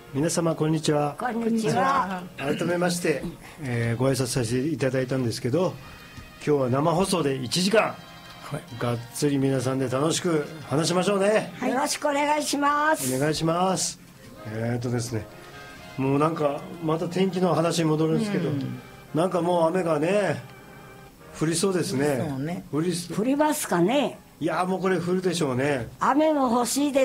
皆様こんにちは。 こんにちは。 改めまして、ご挨拶させていただいたんですけど、今日は生放送で1時間、がっつり皆さんで楽しく話しましょうね。 よろしくお願いします。 お願いします。ですね、もうなんかまた天気の話に戻るんですけど、なんかもう雨がね降りそうですね。 降りますかね。 いやもうこれ降るでしょうね。 雨も欲しいです。